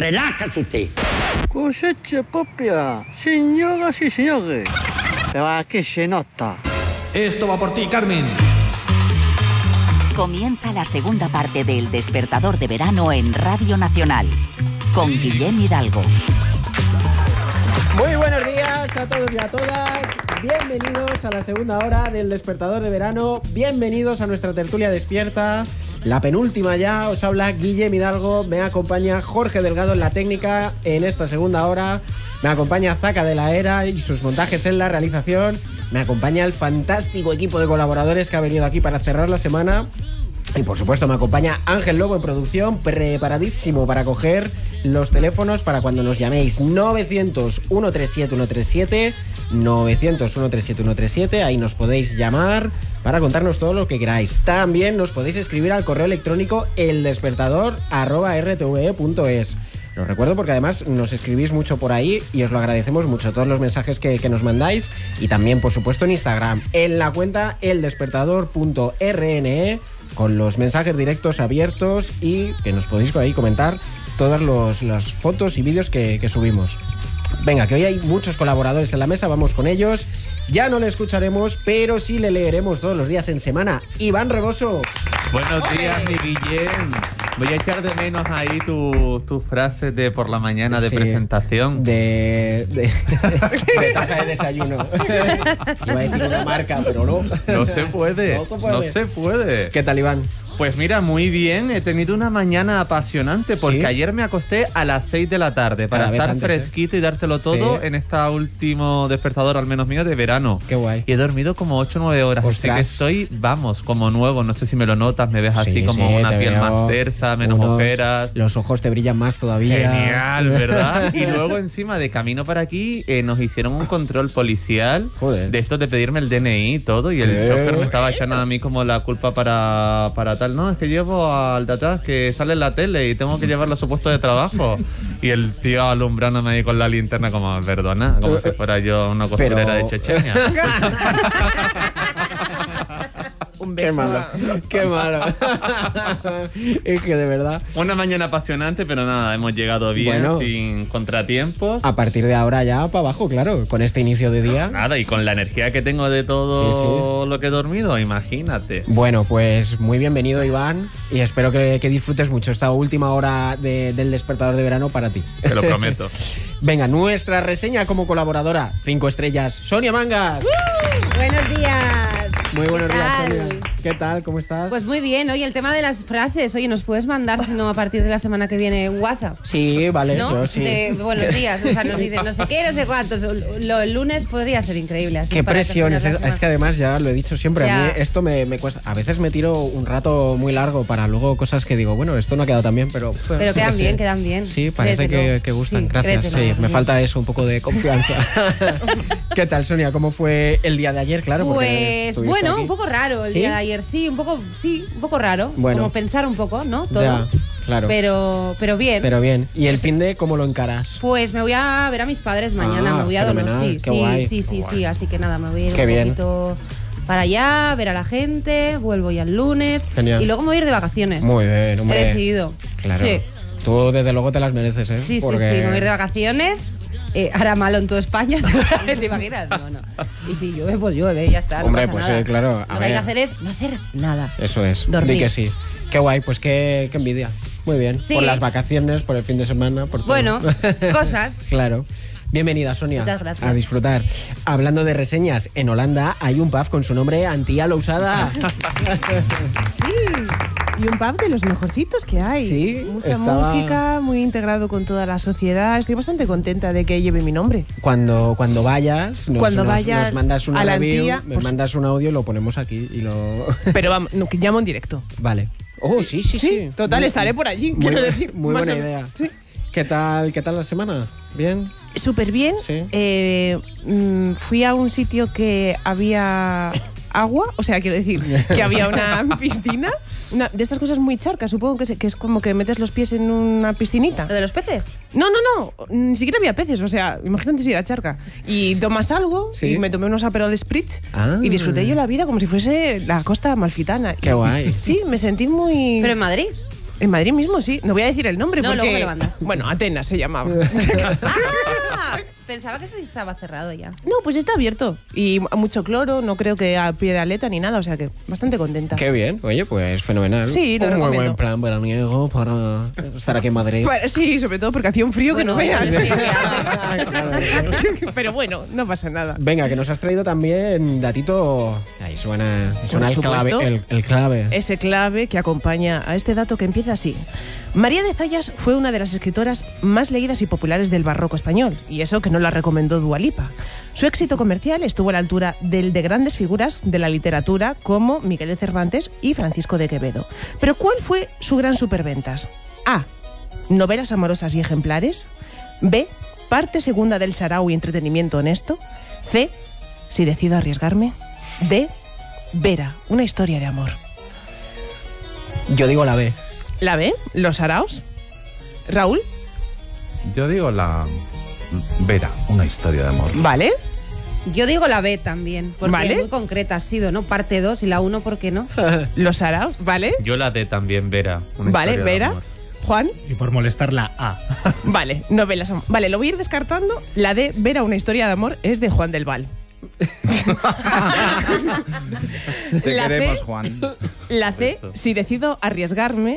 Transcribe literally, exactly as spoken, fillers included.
Relájese usted. Cosecha propia, señoras y señores. Pero aquí se nota. Esto va por ti, Carmen. Comienza la segunda parte del Despertador de Verano en Radio Nacional, con Guillem Hidalgo. Muy buenos días a todos y a todas. Bienvenidos a la segunda hora del Despertador de Verano. Bienvenidos a nuestra tertulia despierta. La penúltima ya, os habla Guillem Hidalgo. Me acompaña Jorge Delgado en la técnica en esta segunda hora. Me acompaña Zaca de la Era y sus montajes en la realización. Me acompaña el fantástico equipo de colaboradores que ha venido aquí para cerrar la semana. Y por supuesto me acompaña Ángel Lobo en producción, preparadísimo para coger los teléfonos para cuando nos llaméis. Novecientos, ciento treinta y siete, ciento treinta y siete, novecientos, ciento treinta y siete, ciento treinta y siete. Ahí nos podéis llamar para contarnos todo lo que queráis. También nos podéis escribir al correo electrónico eldespertador arroba r t v e punto es. Lo recuerdo porque además nos escribís mucho por ahí y os lo agradecemos mucho, todos los mensajes que, que nos mandáis. Y también, por supuesto, en Instagram, en la cuenta eldespertador punto r n e, con los mensajes directos abiertos y que nos podéis ahí comentar todas los, las fotos y vídeos que, que subimos. Venga, que hoy hay muchos colaboradores en la mesa, vamos con ellos. Ya no le escucharemos, pero sí le leeremos todos los días en semana. Iván Reboso. Buenos ¡Ole! días, mi Guillem. Voy a echar de menos ahí tus tu frases de por la mañana de sí, presentación. De, de, de taza de desayuno. Iba a decir una marca, pero no. No se puede, no se puede. No se puede. ¿Qué tal, Iván? Pues mira, muy bien. He tenido una mañana apasionante porque ¿sí? ayer me acosté a las seis de la tarde para estar antes, fresquito ¿eh? y dártelo todo sí. en esta último despertador, al menos mío, de verano. Qué guay. Y he dormido como ocho o nueve horas. Ostras. Así que estoy, vamos, como nuevo. No sé si me lo notas, me ves sí, así como sí, una piel veo. más tersa, menos Unos, ojeras. Los ojos te brillan más todavía. Genial, ¿verdad? Y luego encima, de camino para aquí, eh, nos hicieron un control policial. Joder. De esto de pedirme el D N I y todo. Y el ¿Qué? chofer me estaba echando a mí como la culpa para, para tal. No, es que llevo al de atrás que sale en la tele y tengo que llevarlo a su puesto de trabajo. Y el tío alumbrándome ahí con la linterna como, perdona, como si fuera yo una costurera Pero... de Chechenia. Un beso. Qué malo, qué malo. Es que de verdad. Una mañana apasionante, pero nada, hemos llegado bien, bueno, sin contratiempos. A partir de ahora ya para abajo, claro, con este inicio de día. Nada, y con la energía que tengo de todo sí, sí. lo que he dormido, imagínate. Bueno, pues muy bienvenido, Iván, y espero que, que disfrutes mucho esta última hora de, del despertador de verano para ti. Te lo prometo. Venga, nuestra reseña como colaboradora, cinco estrellas, Sonia Mangas. ¡Uh! Buenos días. Muy buenos días, Sonia. ¿Qué tal? ¿Cómo estás? Pues muy bien. Oye, el tema de las frases. Oye, ¿nos puedes mandar, si no, a partir de la semana que viene, WhatsApp? Sí, vale. ¿No? Yo sí. De buenos días. O sea, nos dicen no sé qué, no sé cuántos. Lo, el lunes podría ser increíble. Así qué presión. Es, es que además, ya lo he dicho siempre, ya. a mí esto me, me cuesta. A veces me tiro un rato muy largo para luego cosas que digo, bueno, esto no ha quedado tan bien, pero... Pero, pero quedan bien, sí. quedan bien. Sí, parece que, que gustan. Sí, gracias. Sí, me falta eso, un poco de confianza. ¿Qué tal, Sonia? ¿Cómo fue el día de ayer? Claro, pues bueno, aquí. un poco raro el ¿Sí? día de ayer. Sí, un poco, sí, un poco raro. Bueno. Como pensar un poco, ¿no? Todo. Ya, claro. Pero, pero bien. Pero bien. ¿Y el fin de cómo lo encaras? Pues me voy a ver a mis padres mañana. Ah, me voy a Donosti. Qué guay. Sí, sí, sí, sí. Así que nada, me voy a ir Qué un bien. poquito para allá, ver a la gente. Vuelvo ya el lunes. Genial. Y luego me voy a ir de vacaciones. Muy bien, hombre. He decidido. Claro. Sí. Tú desde luego te las mereces, ¿eh? Sí, Porque... sí, sí. Me voy a ir de vacaciones. Eh, hará malo en toda España, seguramente, ¿te imaginas? No, no. Y si llueve, pues llueve, ya está. Hombre, no pues nada. Eh, claro. A Lo que hay que hacer es no hacer nada. Eso es. Dormir. Di que sí. Qué guay, pues qué, qué envidia. Muy bien. Sí. Por las vacaciones, por el fin de semana, por todo. Bueno, cosas. Claro. Bienvenida, Sonia. Muchas gracias. A disfrutar. Hablando de reseñas, en Holanda hay un pub con su nombre Antía Lousada. Sí. Y un pub de los mejorcitos que hay. Sí. Mucha estaba... música, muy integrado con toda la sociedad. Estoy bastante contenta de que lleve mi nombre. Cuando, cuando vayas, nos, cuando nos, vayas nos mandas una a la review, Antía, nos mandas un audio y lo ponemos aquí y lo... Pero vamos, no, que llamo en directo. Vale. Oh, sí, sí, sí. sí. Total, muy, estaré por allí, muy, quiero decir. Muy buena o... idea. Sí. ¿Qué tal, ¿Qué tal la semana? ¿Bien? Súper bien. Sí. Eh, mmm, fui a un sitio que había agua, o sea, quiero decir, que había una piscina. Una, de estas cosas muy charcas, supongo que es, que es como que metes los pies en una piscinita. ¿Lo de los peces? No, no, no, ni siquiera había peces, o sea, imagínate si era charca. Y tomas algo, ¿sí? Y me tomé unos Aperol Spritz ah. y disfruté yo la vida como si fuese la costa amalfitana. Qué guay. Sí, me sentí muy... ¿Pero en Madrid? En Madrid mismo, sí. No voy a decir el nombre No, porque... luego me lo mandas. Bueno, Atenas se llamaba. ¡Ah! Pensaba que eso estaba cerrado ya. No, pues está abierto. Y mucho cloro, no creo que a pie de aleta ni nada, o sea que bastante contenta. Qué bien, oye, pues fenomenal. Sí, lo un muy recomiendo. buen plan veraniego para estar aquí en Madrid. Bueno, sí, sobre todo porque hacía un frío Bueno, que no veas. sí, que hace. Claro. Pero bueno, no pasa nada. Venga, que nos has traído también datito. Ahí suena, suena el Por clave, supuesto. el, el clave. Ese clave que acompaña a este dato que empieza así. María de Zayas fue una de las escritoras más leídas y populares del barroco español, y eso que no la recomendó Dua Lipa. Su éxito comercial estuvo a la altura del de grandes figuras de la literatura como Miguel de Cervantes y Francisco de Quevedo. Pero ¿cuál fue su gran superventas? A. Novelas amorosas y ejemplares. B. Parte segunda del sarao y entretenimiento honesto. C. Si decido arriesgarme. D. Vera, una historia de amor. Yo digo la B. ¿La B? ¿Los saraos? ¿Raúl? Yo digo la Vera, una historia de amor. ¿Vale? Yo digo la B también, porque ¿Vale? muy concreta ha sido, ¿no? Parte dos y la uno, ¿por qué no? ¿Los saraos? ¿Vale? Yo la D también, Vera. una ¿Vale? historia de ¿Vera? amor. ¿Juan? Y por molestar la A. Vale, novelas. am- Vale, lo voy a ir descartando. La de Vera, una historia de amor, es de Juan del Val. Te La queremos, C- Juan. La C, Eso. si decido arriesgarme,